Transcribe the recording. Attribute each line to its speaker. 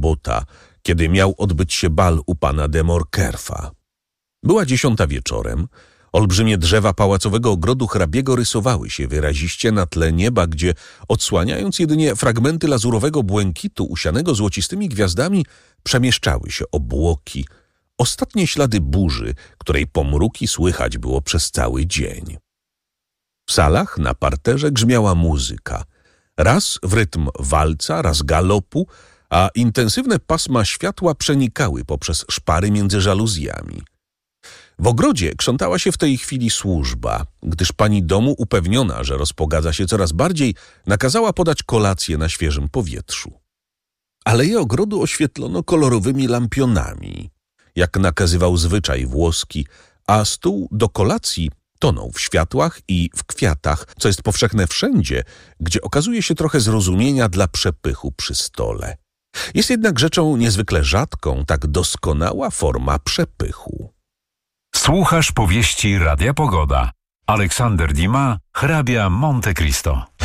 Speaker 1: sobota, kiedy miał odbyć się bal u pana de Morcerfa. Była 10 wieczorem. Olbrzymie drzewa pałacowego ogrodu hrabiego rysowały się wyraziście na tle nieba, gdzie, odsłaniając jedynie fragmenty lazurowego błękitu usianego złocistymi gwiazdami, przemieszczały się obłoki, ostatnie ślady burzy, której pomruki słychać było przez cały dzień. W salach na parterze grzmiała muzyka, raz w rytm walca, raz galopu, a intensywne pasma światła przenikały poprzez szpary między żaluzjami. W ogrodzie krzątała się w tej chwili służba, gdyż pani domu, upewniona, że rozpogadza się coraz bardziej, nakazała podać kolację na świeżym powietrzu. Aleje ogrodu oświetlono kolorowymi lampionami, jak nakazywał zwyczaj włoski, a stół do kolacji tonął w światłach i w kwiatach, co jest powszechne wszędzie, gdzie okazuje się trochę zrozumienia dla przepychu przy stole. Jest jednak rzeczą niezwykle rzadką tak doskonała forma przepychu.
Speaker 2: Słuchasz powieści Radia Pogoda. Aleksander Dumas, hrabia Monte Cristo.